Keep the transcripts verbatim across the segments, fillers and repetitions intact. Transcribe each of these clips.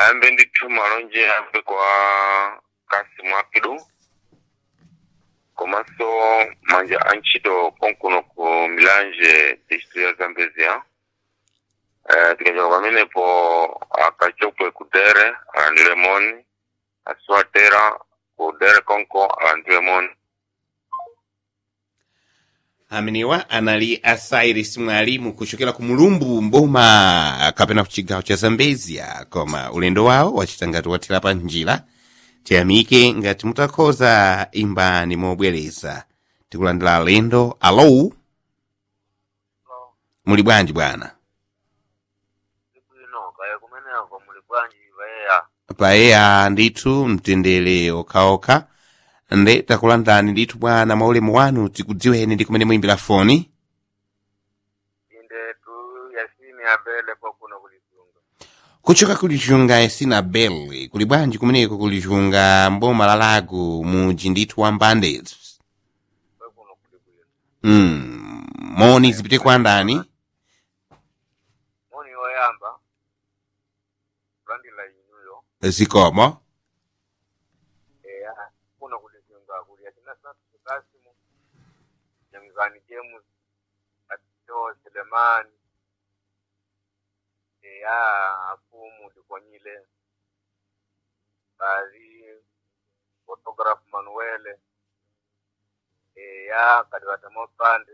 Ambe ndithu malonje ambe kwa kasi mwakidu. Komaso manja anchito konkuno ku Milanje district ya Zambezia. Eh tikaja kwamene po akachopwe kudere andilemoni aswatera kudere konko andilemoni. Ameniwa anali Asairis mwalimu kuchokera ku Mulumbu mboma kapena kuchigawo cha Zambezia koma ulendo wao wachitangati watira pa njira tiyamike ngati mutakhoza imbani mobwereza tikulandira lendo. Alo muli bwanji bwana? Paeya ndithu mtendere okaoka nde takulandani ndithu bwana maulemu wanu tikudziweni ndi kumene muimbira foni. Inde tu Yasini Abele kwa kuno kulichunga. Kuchoka kulichunga Yasini Abele kuli bwanji kumeneko kulichunga mboma la Lago muji ndithu wa Mbandezi. Mm, moni zipite kwa ndani? Moni oyamba. Brandi la inuyo. Zikomo. Nyamizani James Atito Selemani ya Afumu Dikonyile Bari photograph Manuele ya Kadwata Mopande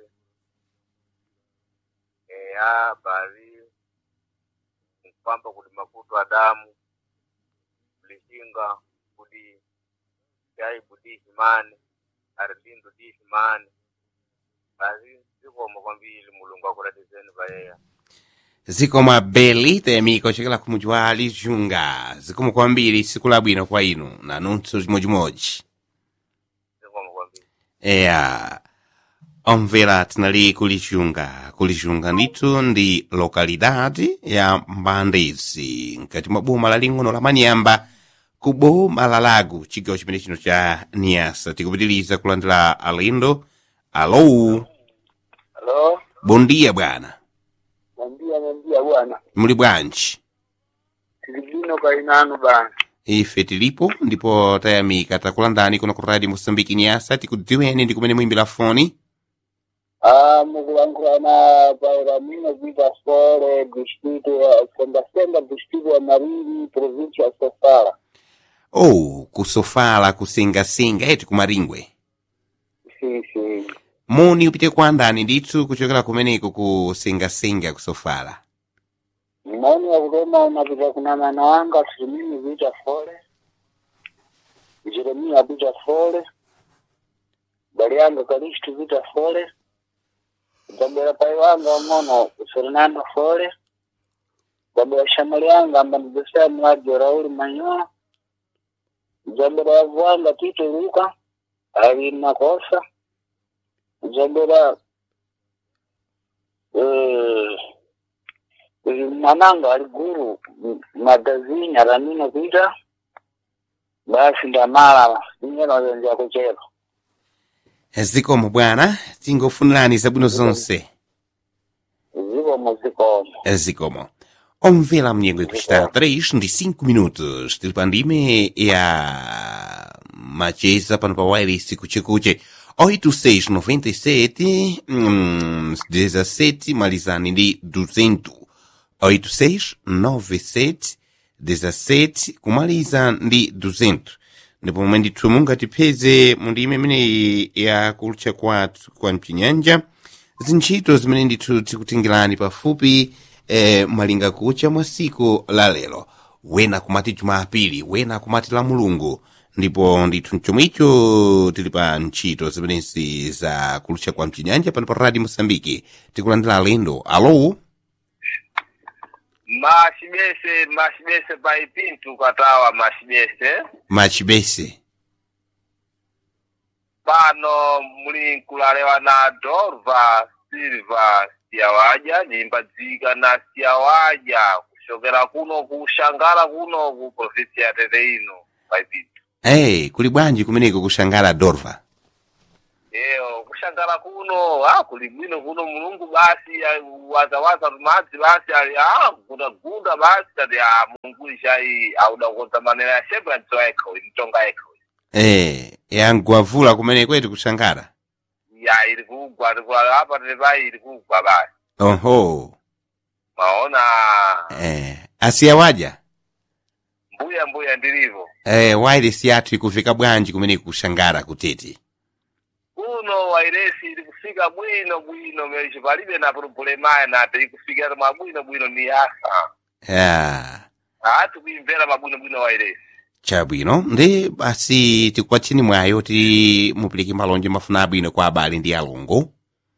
ya Bari Mpamba Kulimakutu Adamu Lishinga Budi Yai Budi Himani Arlindo Di Himani basi ziko mkwambili mulungu akulatizeni baeya. Ziko mabeli temiko chekela kumujwa Lijunga. Ziko mkwambili siku la bwino kwa inu na nuntu moji moji. Ziko mkwambili. Ea omvera tinali kulijunga. Kulijunga nditu ndi lokalidadi ya Mbandezi nkati maboma la lingono la Manyamba kuboma la Lago chigawo chimene chino cha Niasa. Tikupitiliza kulandira alindo. Alo. Alo. Bon dia bwana. Bon dia, bon dia bwana. Muli bwanji? Tilibino kainano bwana. Ife tilipo ndipo tayamika takulandani kuno ku Radio Mosambiki Niasa tikudziweni ndi kumene muimbira foni. Ah, mukulangurana pa mino vita sole distrito ya Senda Senda distrito ya Mariri provincia ya Sofala. Oh, kusofala kusinga singa eti kumaringwe. Si si. Moni upite kwa ndani ndithu kuchokera kumeneko kusinga singa kusofala. Moni ya kudoma unapita kuna mana wanga Srimini vita sole. Jeremia vita sole. Balianga Kalistu vita sole. Jambela paiwanga mono Fernando sole. Jambela shamalianga ambandibesea mwaji Rauli Manyoa. Jambela wavuanga Tito Luka. Ari Makosa. Jambela eh mananga aliguru magazini aramino vita basi ndamala nyero ndio kuchero. Zikomo bwana tingofunirani zabwino zonse. Zikomo zikomo. Zikomo. Omvela mnyengo ikuchita três ndi cinco minutos tilipandime ya macheza pano pa wireless kuchekuche oito seis noventa e sete hum, dezessete malizani ndi duzentos oito seis nove sete dezessete kumaliza ndi duzentos ndipo momwe ndithu mungatipeze mundime imeneyi ya kulcha kwathu kwa mchinyanja zintchito zimene ndithu tikutingirani pafupi eh, malinga kucha mwa siku la lero wena kumati Jumapili wena kumati la Mulungu ndipo ndithu chomwecho tili pa ntchito zimenezi za kulcha kwa mchinyanja pano pa Radio Mosambiki tikulandira lendo. Alo. Mashibese mashibese paipintu katawa mashibese Machibese pano muli nkulalewa na Dorva Silva siyawaja nimbadzika na siyawaja kushokera kuno kushangala kuno ku provinsi ya Tete ino paipintu. Hey, kuli bwanji kumeneko kushangala Dorva? Eo kushangara kuno ah kuli bwino kuno mulungu basi waza waza madzi basi ali ah kuda guda basi ati ah mungu ishai auda kukonza manera ya shepherd wako mtonga yako eh yangwavula kumene kwetu kushangara ya ili kugwa kwa hapa tebai ili kugwa basi oho maona eh asiyawaja mbuya mbuya ndilivyo eh wireless yathu ikufika bwanji kumene kushangara kutete kuno wireless ili kufika bwino bwino mechi palibe na problema na ate ikufika mabwino bwino ni hasa yeah hatu kuimvera mabwino bwino wireless chabwino ndi basi tikupatseni mwayo ti mupilike malonje mafuna abwino kwa abale ndi alongo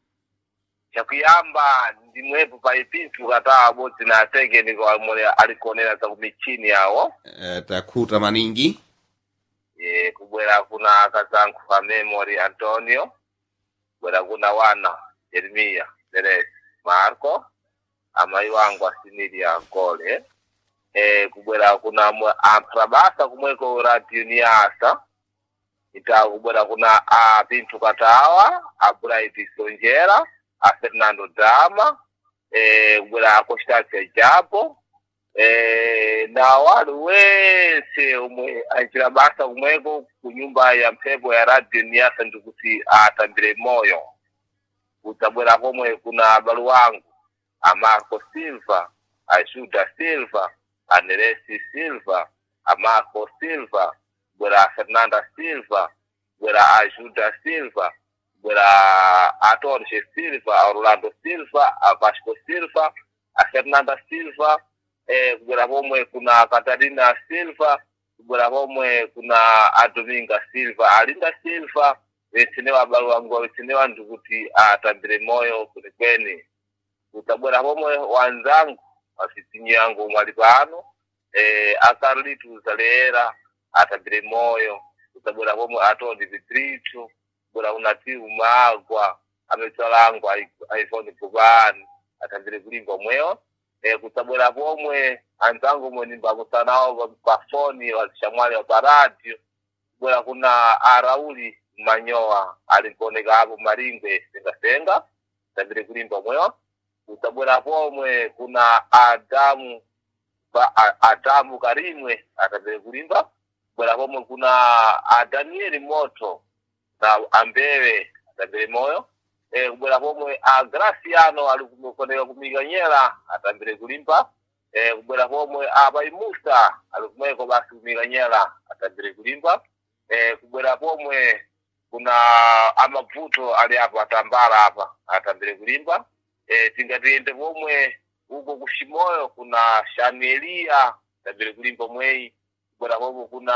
chakuyamba ndimwepo pa ipintu kata abodzi na atenge niko amole alikonera za kumichini yawo uh, takhuta maningi e kubwera kuna kazanku fa memory Antonio kubwera kuna wana Jeremia Teres Marco amai wangu asinidia Gole eh kubwera kuna amprabasa kumweko radio ni asa ita kubwera kuna a Pintu Katawa a Bright Sonjera a Fernando Dama eh kubwera Constance Japo eh na wale wese umwe anjira basa kumweko kunyumba ya mpepo ya radio ni asa ndukuti atambire moyo utabwera komwe kuna balu wangu a Marco Silva a Juda Silva a Neresi Silva, a Marco Silva, bwera Fernanda Silva, bwera Juda Silva, bwera Atorje Silva, a Orlando Silva, a Vasco Silva, a Fernanda Silva, eh, bwera pomwe kuna Catarina Silva, bwera pomwe kuna a Dominga Silva, a Linda Silva, wesinewa balu wangu, wesinewa ndukuti atambire moyo kulikweni. Utabwera pomwe wanzangu asitinyi yangu mwalipano eh akarlitu zalera atabire moyo utabura bomo atoni vitritu bora unati umagwa ametsalangu iPhone kubani atabire kulimba mweyo eh kutabura bomwe anzangu mwenimba musanao kwa phone walishamwali wa radio bora kuna Arauli Manyoa alikoneka hapo Maringwe senga senga atabire kulimba mweyo utabwera pomwe kuna Adamu ba Adamu Karimwe atabere kulimba bwera pomwe kuna Daniel Moto na Ambewe atabere moyo eh bwera pomwe a Graciano alikukoneka kumiganyera atabere kulimba eh bwera pomwe abai Musa alikumeko basi kumiganyera atabere kulimba eh bwera pomwe kuna amavuto ali hapa Tambara hapa atabere kulimba eh tingatiende pomwe uko kushimoyo kuna Shanelia tabiri kulimba mwei bora pomwe kuna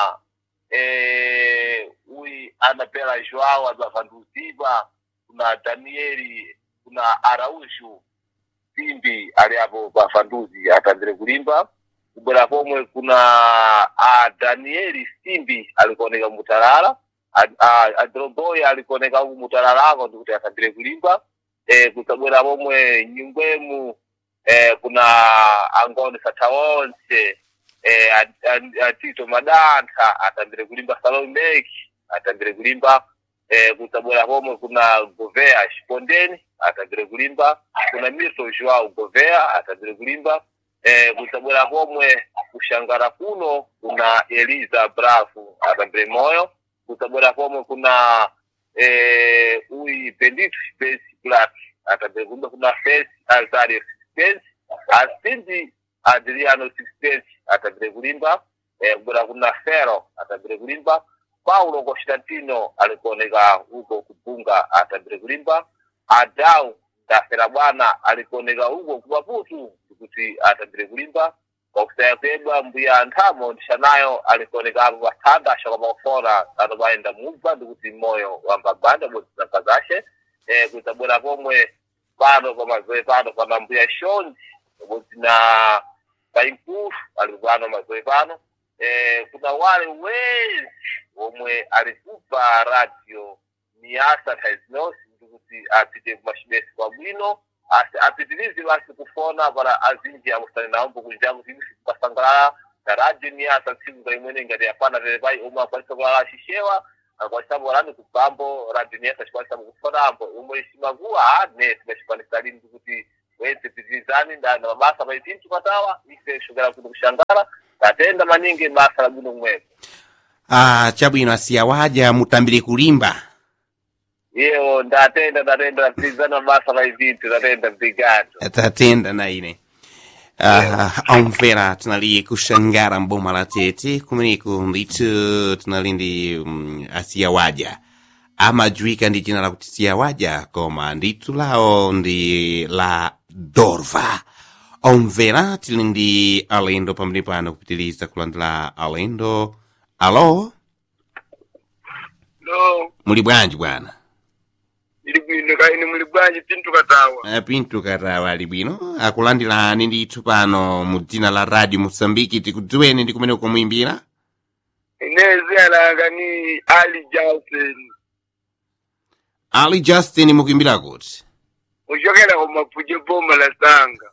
eh ui Anapela Joao azafanduziba kuna Danieli kuna Araushu Simbi ali hapo bafanduzi atabiri kulimba bora pomwe kuna a Danieli Simbi alikoneka mutarara a Droboy alikoneka mutarara ko ndikuti atabiri kulimba eh kutabwera pomwe nyingwemu eh kuna Angoni Satawonse eh Atito Madanta atambire kulimba Salomeki atambire kulimba eh kutabwera pomwe kuna Govea Shipondeni atambire kulimba kuna Mirto Joao Govea atambire kulimba eh kutabwera pomwe kushangara kuno kuna Eliza Bravo atambire moyo kutabwera pomwe kuna eh ui Benito Space Black atabere kulimba kuna Face Altario Space Asindi Adriano Space atabere kulimba eh bora kuna Fero atabere kulimba Paulo Constantino alikoneka huko kupunga atabere kulimba Adau Dafera bwana alikoneka huko kubaputu kuti atabere kulimba kwa kusaya kweba mbuya ntamo ndishanayo alikoneka hapo batanda shaka mafora tano baenda mumba ndikuti moyo wambabanda boti zakazashe eh kutabwera pomwe pano kwa mazoe pano kwa mbuya Shonzi boti na Bainku alikuwa mazoe pano eh kuna wale wezi omwe alikupa radio ni asa taiznos ndikuti apite kumashibesi kwa bwino apitilizi basi kufona para azinji ya mustani na umbu kunjangu tibisi kupasangala na radio ni asa siku za imwene ngati yapana telebai uma palisa kwa shishewa akwasabu rani kubambo radinesa kwasabu kufonambo umweshima kuwa ne tumeshikanisha lini kuti wese tizizani nda na mabasa bayitintu patawa ife shugala kushangara tatenda maningi basa la bino mwepo. Ah, chabwino asiyawaja mutambire kulimba. Yeo ndatenda ndatenda tizana basa bayitintu ndatenda brigado. Tatenda na ine. Ah, omvera tinali kushangara mboma la Tete kumeneko nditu tinalindi um, asiyawaja. Amajuika ndi jina la kuti siyawaja koma nditu lao ndi la Dorva. Omvera tili ndi alendo pamene pano kupitiliza kulandira alendo. Alo? No. Muli bwanji bwana? Ili bwino kaini muli bwanji Pintu Katawa. Uh, Pintu Katawa ali bwino. Akulandirani ndithu pano mu dzina la Radio Mosambiki tikudziweni ndi kumene kumwimbira? Inezi alanga ni Ali Justin. Ali Justin mukuimbira kuti? Uchokera kwa mapuje boma la Sanga.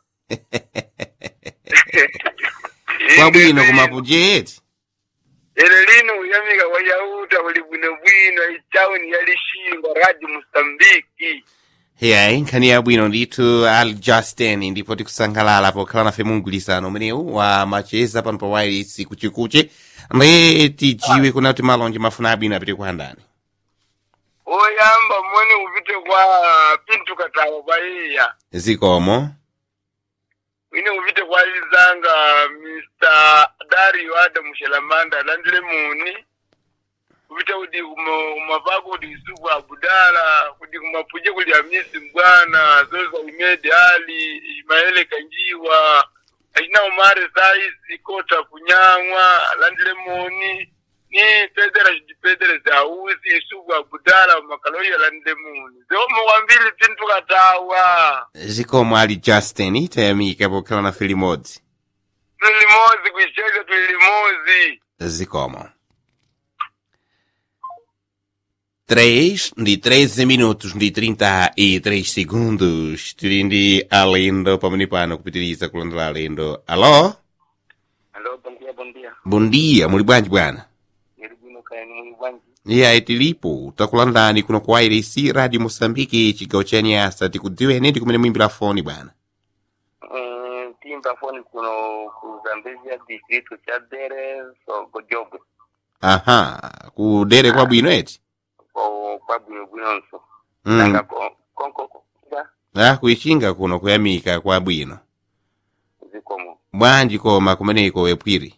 Kwa bwino kumapuje eti? Ele lino uyamika kwa yauta uli bwino bwino ichauni yalishinga Radio Mosambiki. Yeah, nkhani ya bwino ndithu Ali Justin ndipo tikusangalala pokhala nafe mungwilisano umenewu wa macheza pano pa wireless kuchikuche ndi tijiwe kuna kuti malonje mafuna abwino apite kwa ndani. Oyamba mwene upite kwa Pintu Katawa kwa iya. Zikomo. Wine upite kwa Lizanga mister Dario Adam Shelamanda landile muni. Upite udi umapako udi isugu abudala, udi umapuje kuli amisi mbwana, zoza umede hali, imaele kanjiwa, aina umare saizi, kota kunyangwa, landile muni, ni pedera jipedere za uzi, isugu abudala, umakaloya landile muni. Zomo wambili Pintu Katawa. Zikomo Ali Justin, itayamika pokhala na Filimozi. Filimozi, kuishega Filimozi. Zikomo. três de treze minutos de trinta e três segundos. Tirindi alendo pamanipano kupitiliza kulandira alendo. Alô? Alô, bom dia, bom dia. Bom dia, muli bwanji bwana? Nili bwino kaini muli bwanji. Iya itilipo takulandani kuno kwa iresi Radio Mosambiki chigawo cha Nyasa tikudziweni ndi kumene mwimbira foni bwana. Mm, timba foni kuno ku Zambezia distrito cha Dere so Gojobwe. Aha, ku Dere kwa bwino eti? Kwa kwa bwino bwino nso. Mm. Nanga ko konko ko. Ah, kuichinga kuno kuyamika kwa bwino. Zikomo. Bwanji koma kumeneko epwiri.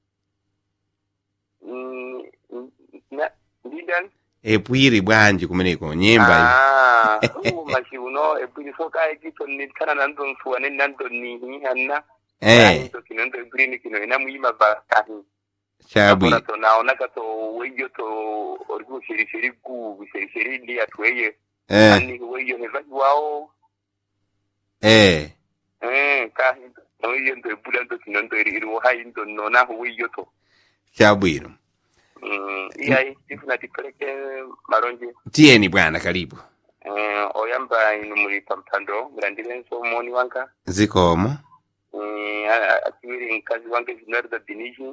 Mm, na ndidan Epwiri bwanji kumeneko nyemba. Ah, uh, mashi uno epwiri foka ekito ni kana nando nfuwa ni nando ni hanna. Eh. Nando kinondo epwiri ni kino ina muima bakahi. Chabwi. Kona to naona kato weyo to origo shiri shiri ku shiri shiri ndi atweye. Eh. Ani weyo hevaji wao. Eh. Eh, ka weyo ndo ebula ndo kinondo iri iri hai ndo nona weyo to. Chabwino. Mm, iya ifuna tipeleke maronje. Tieni bwana karibu. Eh, oyamba inu muri pampando ngandile nso moni wanka. Zikomo. Eh, atiwiri nkazi wange Vinara da Binishi.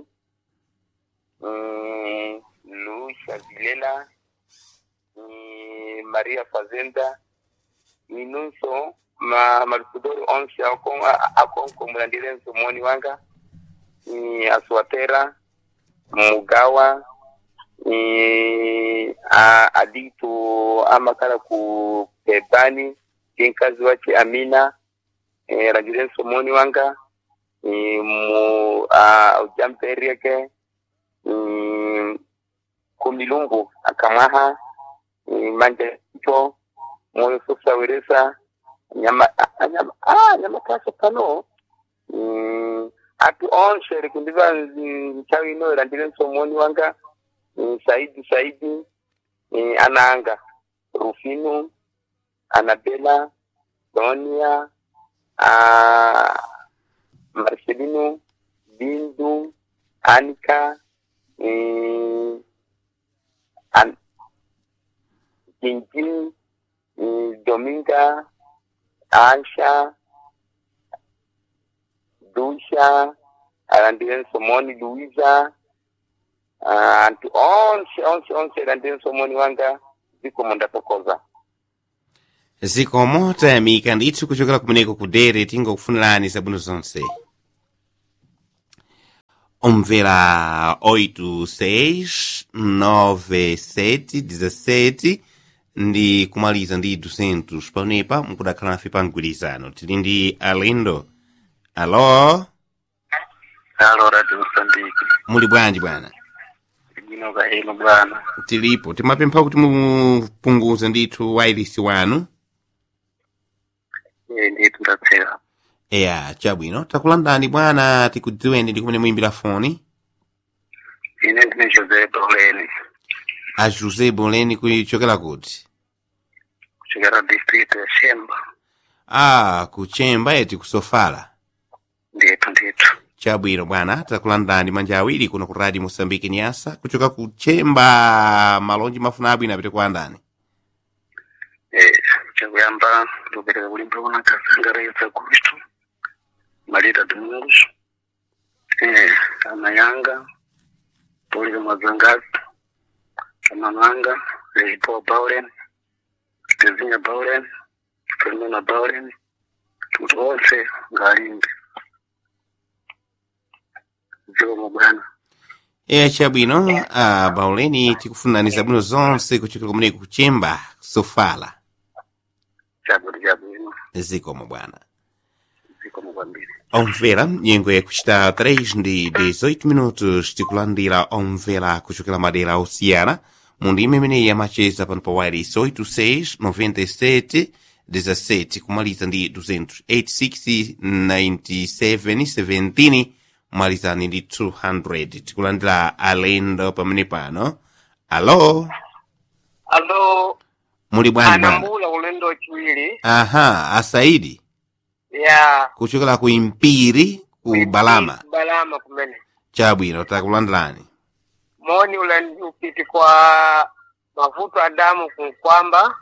Mm, Lucia Vilela, mm, Maria Fazenda, Minunso, ma Marcudoro Onsi akon akon kumlandile nsomoni wanga, ni Aswatera, Mugawa, ni Adito amakala ku Pebani, kinkazi wache Amina, eh, rajile nsomoni wanga, ni mu Ujamperieke, Mm, kumilungu akamaha mm, manje cho moyo sosa weresa nyama ah, nyama ah nyama kasa pano mm, atu on shere kundiva chawi no randile somoni wanga mm, Saidi Saidi mm, Ananga Rufino Anabela Donia ah Marcelino Bindu Anika Mm, an Jinjin, mm, Dominga, Ansha, Dusha, Arandile Somoni, Luisa, Ah, antu onse onse onse landinso moni wanga zikomo ndatokoza. zikomo tayamika ndithu kuchokera kumeneko kudere tingokufunirani zabwino zonse. Omvera oito seis nove sete dezessete ndi kumaliza ndi duzentos paonepa mukudakhala nafe pa mgwirizano tili ndi alendo. Alo, Alo Radio Msambiki. muli bwanji bwana? Bwino ka eno bwana. Tilipo timapempha kuti mupunguze ndithu wailesi wanu. Eh ndi tundatsera. Eya chabwino takulandani bwana tikudziweni ndi kumene muimbira foni. Ine ndine Jose Boleni. A Jose Boleni kuchokera kuti? Kuchokera district ya Shemba. Ah, kuchemba eti kusofala. Ndithu ndithu. Chabwino bwana takulandani manja awiri kuno ku Radio Mosambiki Nyasa kuchoka kuchemba malonji mafuna abwino apite kwa ndani. Eh, chakuyamba tupeleka kulimba kuna kasangareza Kristo. Malita Domingos. Eh, Amayanga. Polika Mazangazi. Amananga. Lehipo Baulen. Tezinya Baulen. Fernanda Baulen. Tutose Ngalimbi. Zikomo bwana. Eya chabwino ah, Bauleni tikufunani zabwino zonse kuchokera kumeneko kuchemba kusofala. Chabwino chabwino. Zikomo bwana. Zikomo kwambiri. Omvera nyengo yakuchita três ndi dezoito minutos tikulandira omvera kuchokera madera osiyana mundime imeneyi yamacheza pano pa wireless oito seis noventa e sete dezessete kumaliza ndi duzentos oitenta e seis noventa e sete sete kumalizani ndi two hundred tikulandira alendo pamene pano. Alo, Alo. muli bwanji bwana? Anambula ulendo chiwili. Aha, asaidi Ya. kuchokera ku Impiri ku Balama. Balama kumene. Chabwino takulandirani. Moni ulendo upiti kwa mavuto Adamu kunkwamba.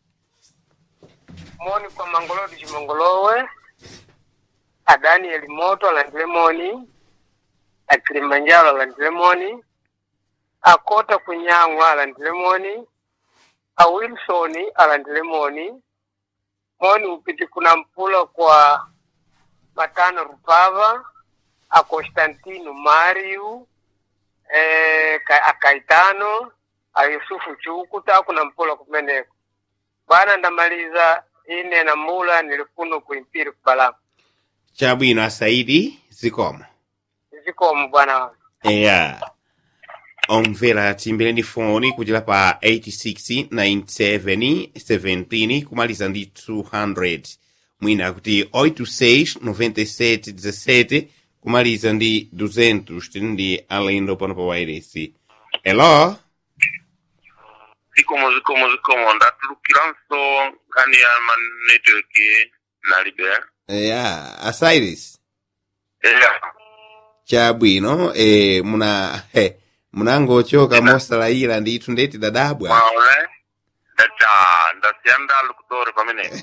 Moni kwa Mangolodi Chimongolowe. Adani Elimoto alandile moni. Akilimanjaro alandile moni. Akota Kunyangwa alandile moni. A Wilsoni alandile moni. Moni upiti kuna mpula kwa Matano Rupava, a Constantino Mario, eh, a Caetano, a Yusufu Chukuta, kuna mpula kumeneko. Bana ndamaliza ine na mula nilikuno kuimpiri kubalama. Chabwino asaidi zikomo. Zikomo bwana wangu. Eya. Omvera timbireni foni kuchira pa eighty-six ninety-seven seventeen kumaliza ndi two hundred. Mwina kuti oito seis noventa e sete dezessete kumaliza ndi duzentos tili ndi alendo pano pa wairesi. Hello? Zikomo zikomo zikomo ndatulukiranso nkhani ya manetwork nalibe. Eya, Asairis. Eya. Chabwino eh muna he munangochoka mosalayira ndithu ndeti dadabwa. Maule. Ndacha ndasiyanda lukutore pamene.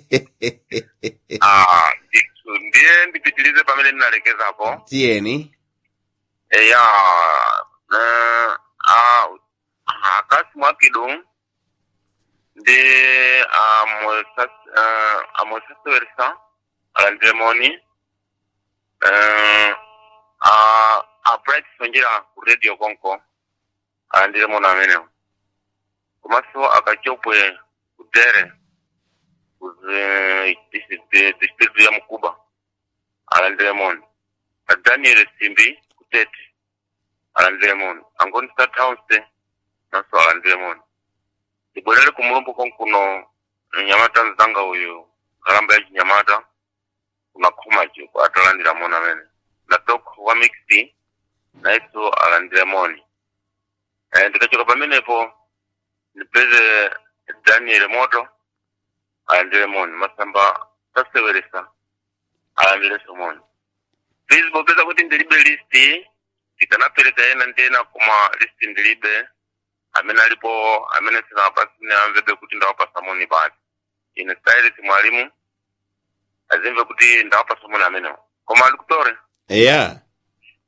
Ah, ndithu ndiye ndipitilize pamene ndinalekeza hapo. Tieni. Eya. Eh, ah, akasi mwakidu ndi amosas uh, amosas versa alandemoni eh a a bright sonjira ku radio konko alandemoni amene kumaso akachopwe kudere kuze isite district ya Mkuba alandemoni Daniel Simbi kutete alandemoni angoni start house naso alandemoni ibonele kumulumbu konkuno nyamata nzanga uyu kalamba ya nyamata kuna kumaji kwa atalandira mona mene na toko wa mixi na iso alandira moni eh ndikachoka pamene po nipeze Daniel Moto alandira moni masamba taseweresa alandira moni please bopeza kuti ndilibe listi ikanapeleka ena ndena kuma listi ndilibe amene alipo amene sinapasi amvebe kuti ndawapasa moni basi ine style si mwalimu azimve kuti ndawapasa moni amene koma alikutore Yeah.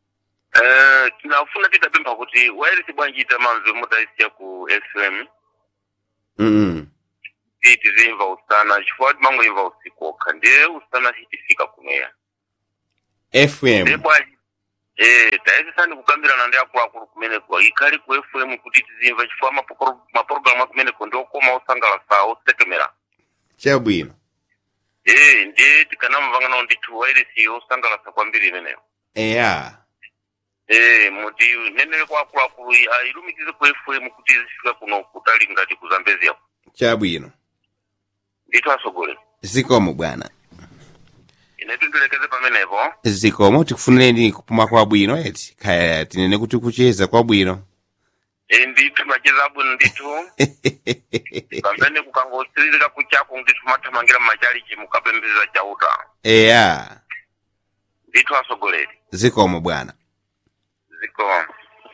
Eh, tinafuna titapemba kuti wairisi bwanji tamanzo mutaisiya ku F M. Mm. Titi zimva usana chifukwa mango imva usiku kande usana hitifika kuneya. F M. Ndi bwanji. Eh, taisi sani kukambira na ndia kwa kuru kumene kwa ikali ku F M kuti tizimva chifukwa mapokoro maprogramu kumene kwa ndio koma usangala saa usekemera. Chabwino. Eh, ndi tikanamvanga na nditu wairisi usangala saa kwambiri neneyo. Yeah. Eh, muti nene kwa kula kulu ilumikize ku F M kuti zifika kuno kutali ngati kuzambezi hapo. Chabwino. Ndito asogole. Zikomo bwana. Inetu ndilekeze pamenepo. Zikomo tikufunireni kupuma kwa bwino eti. Kaya tinene kuti kucheza kwa bwino. E nditu macheza bwino nditu. Pamene kukangosirika kuchako nditu matamangira machali chimukapembeza chauta. Yeah. Ndito asogole. Zikomo bwana. Zikomo.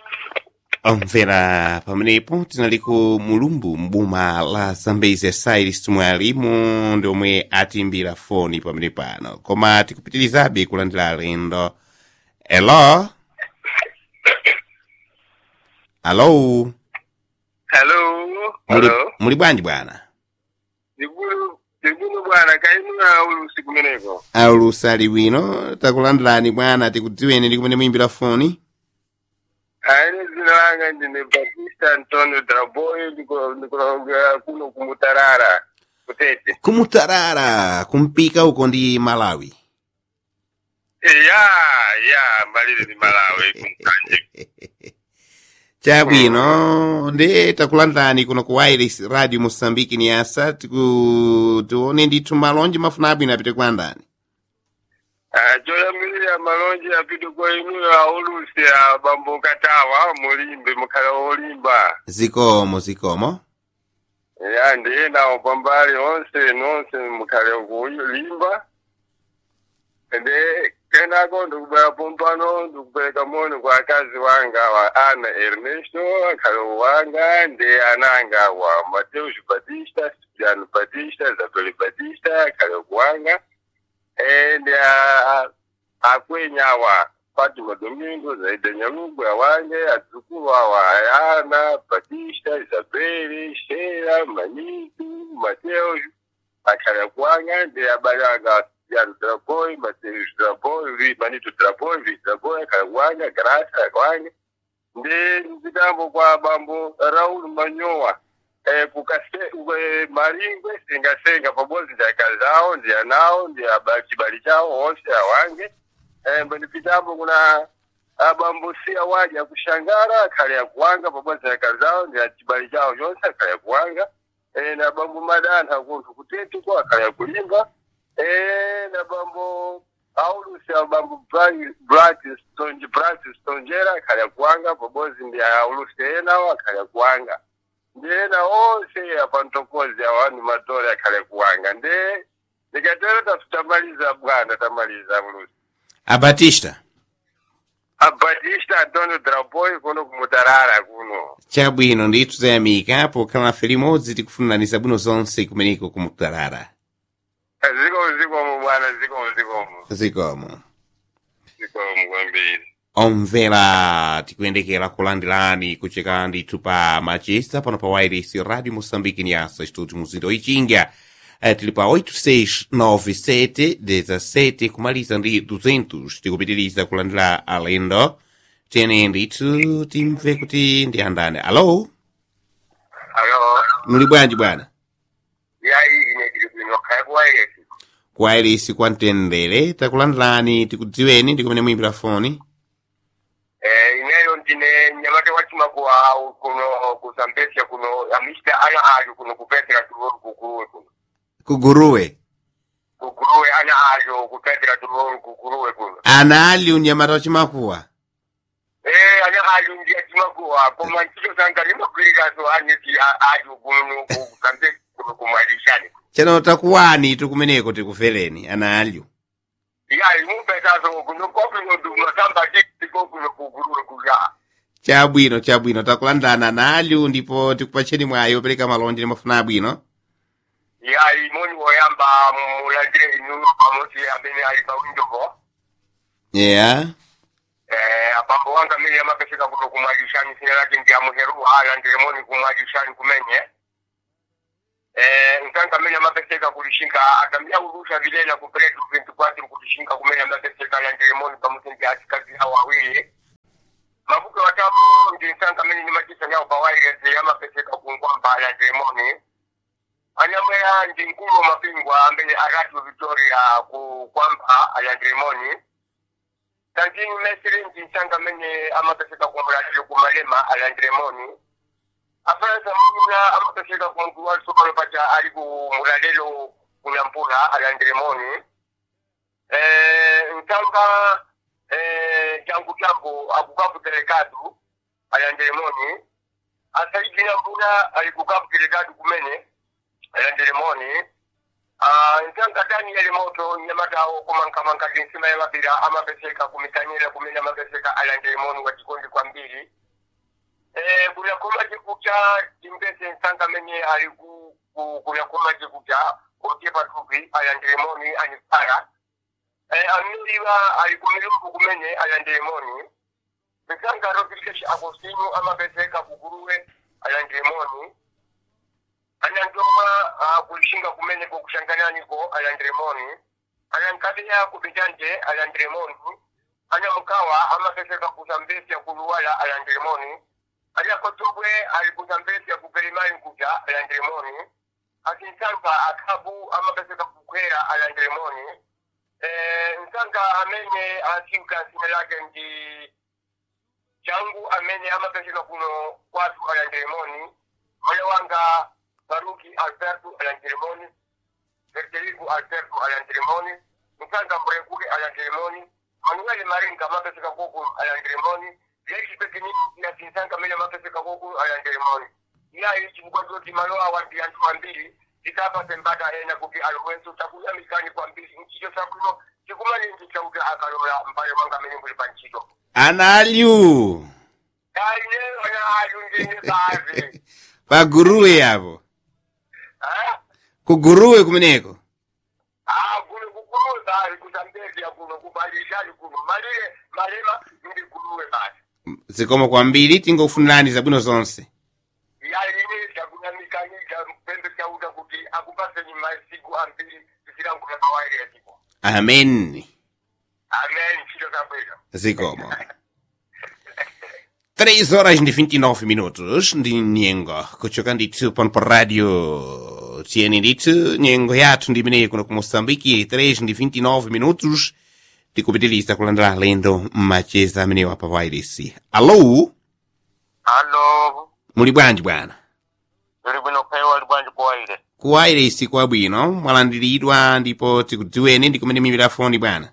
Omvera pamenepo tinali ku mulumbu mbuma la Zambezi Cyrus Tumwalimu ndomwe atimbira foni pamene pano koma tikupitirizabe kulandira alendo. Hello. Hello. Hello. Muli, Hello. muli bwanji bwana? Digulu, digulu bwana kaimuna ulusi kumeneko. Aulusali wino takulandirani bwana tikudziweni ndi kumene muimbira foni. Aine zina langa ndine Batista Antonio Draboy ndikulongera kuno kumutarara kutete. Kumutarara kumpika uko ndi Malawi. E ya ya malire ni Malawi kumkanje. Chabwino ndi takulandirani kuno ku Wireless Radio Mosambiki ni asa tiku tuone ndithu malonje mafuna abwino apite kwa ndani. Ah, joya mili ya malonje apite kwa inu ya ulusi ya bambo katawa mulimbe mukala olimba. Zikomo zikomo. Ya ndiye na opambali onse nonse mukale okulimba. Ende kena ko ndikubera pompano ndikupeleka moni kwa akazi wanga wa Ana Ernesto akale wanga ndi ananga wa Mateus Batista, Jan Batista, Isabel Batista akale wanga. And uh, akwenya wa Fatima Domingo zaide nyalugwe wange adzukulu wa Ana Batista, Isabel, Sheila, Manitu, Mateo akale kwanga ndi abalanga Jan Draboy, Mateo Draboy, Manitu Draboy, Draboy akale kwanga Grasa kwanga ndi nzitambo kwa bambo Raul Manyowa. Eh, kukase uwe maringwe singa senga pamozi ndaka zao ndia nao ndia kibali chao onse awange. Eh, mbani pitambo kuna abambusia waja kushangara kale ya kuwanga pamozi ndaka zao ndia kibali chao yonse kale ya kuwanga. Eh, na bambu madana kuntu kutetu kwa kale ya kulimba. Eh, na bambu aulusi ya bambu Bratis Stonje Bratis Stonjera kale ya kuwanga pamozi ndia aulusi enao kale ya kuwanga. Ndena ose apantokozi awani matore akale kuwanga nde nikatero tafutamaliza bwana tamaliza mulusi Abatista. Abatista Antonio Draboy kuno kumutarara kuno. Chabwino ndithu zayamika apo kama felimodzi tikufunanisa bwino zonse kumeneko kumutarara. Ziko ziko mu bwana ziko ziko mu. Zikomo. Ziko mu kwambiri. Omvera tikuyendekera kulandirani kucheka ndithu pa machesa pano pa Wireless Radio Mosambiki ni asa estúdio muzindo ichinga. Eh, tili pa oito seis nove sete dezessete kumaliza ndi duzentos tikupitiriza kulandira alendo. Tene ndithu timve kuti ndi andani. Alo? Alo. Muli bwanji bwana? Yai ine ndikuno kaya Wireless. Wireless kwantendere takulandirani tikudziweni ndi kumene muimbira foni. Eh, ineyo ndine nyamate wachima kwa kuno kusambesha kuno amista ana ajo kuno kupetera tuloru kukuruwe kuno. Kuguruwe. Kukuruwe ana ajo kupetera tuloru kukuruwe kuno. Anali unyamata wachimakuwa. Eh, ana ajo ndia chimakuwa koma nchito sangari makwirika so anyeti ajo kuno kusambesha kuno kumalishani. Chano takuwani tukumeneko tikufeleni anali. Ya imupeta so kuno kopi ndu masamba tiko kuno kukuruwe kuja. Chabwino chabwino takulandana nalyu ndipo tikupacheni mwayo pereka malonje mafuna abwino. Ya imoni woyamba mulandire inuno pamosi abene alipa windovo. Yeah. eh abambo wanga mili amapeseka kuno kumwajishani sina lake ndi amuheruwa alandire moni kumwajishani kumenye. Eh nkanga mili amapeseka kulishinga atambia urusha vilela kupretu vintu kwatu kulishinga kumenya amapeseka alandire moni pamutingi atikazi hawa wawili. Mabuke watamu ndi nkanga mili ni majisa nyao bawaile amapeseka kungwamba alandire moni. Anyamwea ndi nkulu mapingwa ambele Aratu Victoria ku kwamba alandire moni. Tantini mesiri njinsanga menye amapeseka kumulajio kumalema alandremoni. Afarasa muna amapeseka kumkuwa sumalo pacha aliku mulalelo kunyampura alandremoni. Eh, nkanga eh, jangu jambu akukapu telekadu alandremoni. Asaiji nyambura alikukapu telekadu kumene alandremoni. Ah, nkanga Daniel Moto nyamata kumanka manka jinsima ya mapira amapeseka kumikanyela kumenya mapeseka alandemoni wa chikondi kwa mbili. Eh kuya koma jikucha jimbese nkanga menye aliku kuya koma jikucha okepa tupi alandemoni anipara. Eh amiliwa alikumilifu kumenye alandemoni. Nkanga Rodriguez Agostino amapeseka kuguruwe alandemoni. Anandoma uh, kulishinga kumenye kwa kushangania niko alandremoni. Anankabia kubijanje alandremoni. Anamkawa ama peseka kuzambesi ya kuluwala alandremoni. Anakotobwe alikuzambesi ya kuperimani kuja alandremoni. Akinsanka akabu ama peseka kukwera alandremoni. Eh, nsanka amenye asiuka sinelage ndi changu amenye ama peseka kuno watu alandremoni. Male wanga Baruki Alberto alandremoni, Federico Alberto alandremoni, Nkanga Mbrekuke alandremoni, Manuel Maringa mapeseka koko alandremoni, Leki Pekini na Tinsanga mele mapeseka koko alandremoni. Ya ichi mkwazo timaloa wadi antu wambili, itapa tembata ena kuki alwenso, takuya mikani kwa mbili, nchicho sakuno, chikumani nchicha uke akalola mbale wanga mene mbili panchito. Analyu! Kaine, analyu njene bazi. Paguruwe yabo. Ha? Kuguruwe kumeneko. Ah, kuno kuguruwe bari kutambezi ya kuno kubalishali kuno. Malile, malema, ndi kuguruwe bari. Zikoma kwa mbili tingo ufunani za buno zonse. Ya ini, chakuna mikani, pembe chauta kuti, akupase ni maisiku ambili, zisira mkuna kawaile ya tipo. Amen. Amen, chilo kabwela. Zikoma. três horas e vinte e nove minutos de nyengo kuchoka ndithu pano pa radio tieni ndithu nyengo yathu ndi imeneyi kuno ku Moçambique três e vinte e nove minutos tikupitiliza kulandira lendo macheza amenewa pa wireless. Alô? Alô? Muli bwanji bwana? Muli bwino pewa ali bwanji kwa wireless. Ku wireless kwa bwino mwalandiridwa ndipo tikudziweni ndi kumene mimira foni bwana.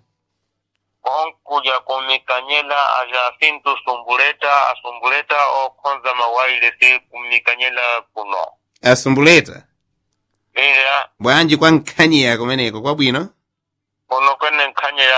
Onkuja kumikanyela aja fintu sumbuleta asumbuleta o konza mawaile si kumikanyela kuno. Asumbuleta? Ila. Bwanji kwa nkanyela kumeneko kwa bwino? Kuno kwene nkanyela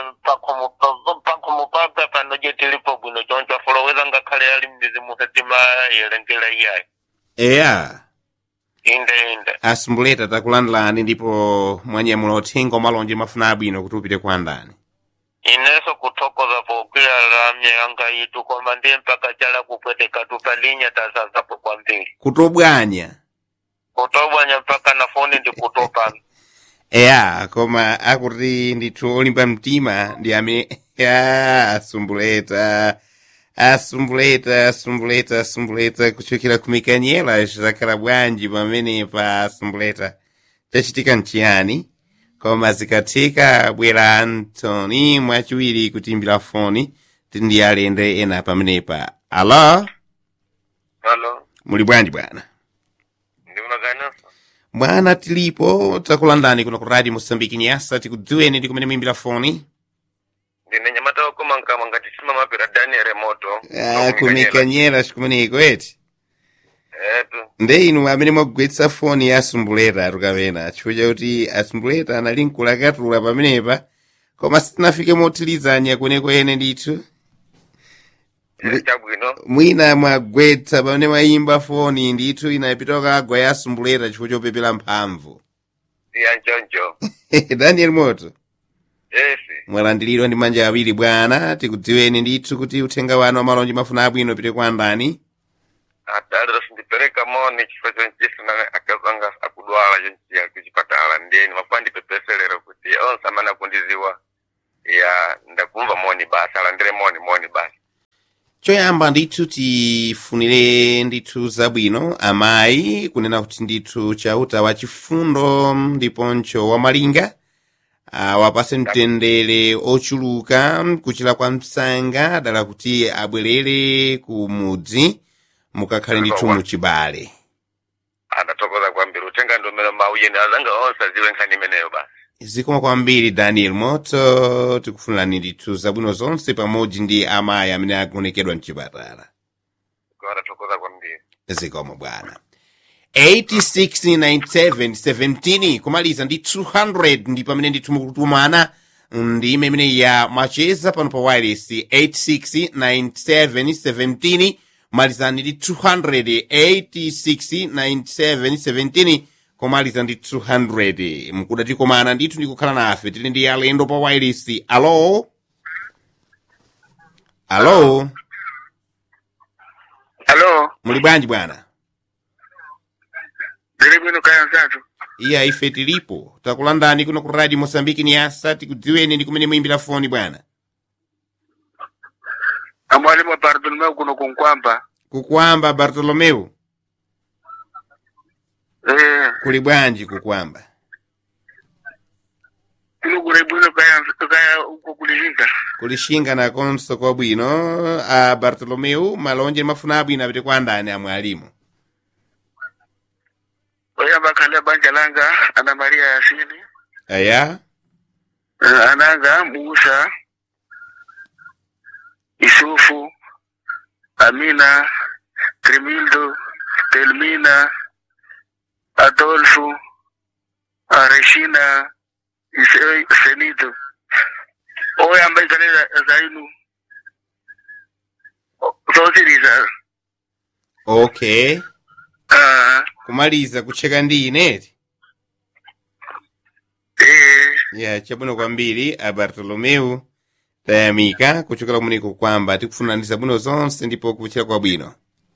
pakumupapa panoje tilipo bwino choncha foloweza ngakale yali mbizi muhetima yelengela iyayi. Eya. Inde inde. Asumbuleta takulandilani ndipo mwanyamula uthenga malonje mafuna abwino kuti upite kwa ndani. Ineso kutokoza pokila ramye anga yitu kwa mandie mpaka chala kupwete katupalinya tasazapo kwa mbili. Kutobwanya? Kutobwanya mpaka na foni ndi kutopana. Ea, koma akuti ndithu olimba mtima ndi amene ya asumbuleta asumbuleta asumbuleta asumbuleta kuchokera kumikanyela zakhala bwanji pamene pa asumbuleta chachitika nchiyani. Koma zikatheka bwera Anthony mwachiwiri kutimbira foni tindi alende ena pamenepa. Alo? Alo? Muli bwanji bwana? Ndi unagana? Bwana tilipo takulandani kuno ku radio Moçambique Nyasa tikudziweni ndi kumene muimbira foni. Ndine nyamata wakoma nkama ngati sima mapira Daniel Moto. Ah, kumikanyela chikumeneko eti. Eto. Nde inu amene mwagwetsa foni ya asumbuleta tukapena chifukwa kuti asumbuleta anali nkulakatula pamenepa koma sitinafike motilizanya kuneko ene ndithu. Chabwino. Mwina mwagwetsa pamene mwayimba foni ndithu inapita kagwa ya asumbuleta chifukwa chopepera mphamvu. Iya nchoncho. Daniel Moto. ese mwalandiridwa ndi manja awiri bwana, tikudziweni ndithu kuti uthenga wanu wamalonji mafuna abwino pite kwa ndani. adalira sindipereka moni chifukwa chonchisi na akazanga akudwala chonchiya kuchipatala ndiyeni mafandi pepeselero kuti onse amene akundiziwa ya ndakumva moni basi alandire moni moni basi. Choyamba ndithu tifunire ndithu zabwino amayi kunena kuti ndithu chauta wa chifundo ndiponcho wamalinga uh, wapase mtendere ochuluka kuchira kwa msanga dala kuti abwerere ku mudzi mukakhale ndithu muchibale. Anatokoza kwambiri utenga ndomero mauyeni azanga onse aziwe nkhani imeneyo basi. Zikoma kwambiri Daniel Moto, tikufunirani ndithu zabwino zonse pamodzi ndi amayi amene akuonekedwa mchipatala. Anatokoza kwambiri. Zikoma bwana. eighty-six ninety-seven seventeen kumaliza ndi two hundred ndi pamene ndithu mukutumana ndi imene ya macheza pano pa wireless eighty-six ninety-seven seventeen malizani ndi two hundred eighty-six ninety-seven seventeen komaliza ndi two hundred mkudati komana ndithu ndikukhala nafe tili ndi alendo pa wireless. Alo alo Alo, muli bwanji bwana? ndiri bwino kaya nsatu. Iya ife tilipo takulandani kuno ku radio Mosambiki ni asa tikudziweni ndi kumene muimbira foni bwana. Amwalimu wa Bartolomeo kuno kunkwamba. Kukwamba Bartolomeo. Eh, Kuli bwanji kukwamba? kuno kule bwino kaya kaya uko kulishinga. Kulishinga na konso kwa bwino a Bartolomeo malonje mafuna abwino apite kwa ndani a mwalimu. Oya bakale banja langa Ana Maria Yasini. Aya Uh, ananga Musa, Isufu, Amina, Trimildo, Telmina, Adolfo, Areshina, Ise- Senito. Oya ambaye kaneza zainu. Zosiriza. okay Ah, kumaliza kucheka ndi ineti. eh, Ya chabwino kwambiri a Bartolomeo tayamika kuchokera kumeneko kwamba tikufuna ndi zabwino zonse ndipo kuchira kwa bwino.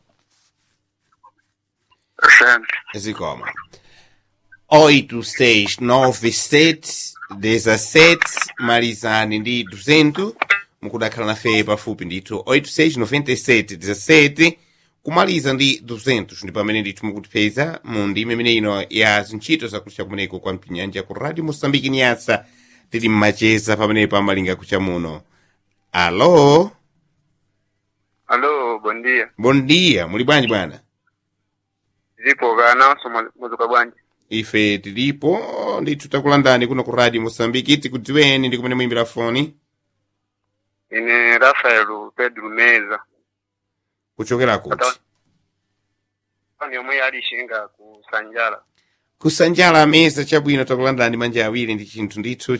asante. Zikoma. oito seis nove sete dezessete malizani ndi duzentos mukudakhala nafe pafupi ndithu oito seis nove sete dezessete kumaliza ndi duzentos ndi pamene ndithu mukutipeza mu ndime imene ino ya zintchito zakucha kumeneko kwa mpinyanja ku radio Mosambiki ni asa tili mmacheza pamene pamalinga kucha muno. Alo Alo, bom dia. bon dia muli bwanji bwana? Zipo gana somo muzuka bwanji. Ife tilipo ndithu takulandani kuno ku radio Mosambiki tikudziweni ndi kumene muimbira foni. Ine Rafael Pedro Meza. Kuchokera kuti Ani omwe alishinga ku Sanjala. kusanjala mesa chabwino takulandani manja awiri ndi chinthu ndithu